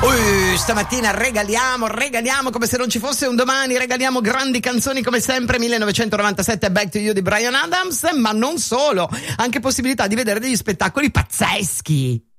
Stamattina regaliamo come se non ci fosse un domani, regaliamo grandi canzoni come sempre, 1997 Back to You di Bryan Adams, ma non solo, anche possibilità di vedere degli spettacoli pazzeschi.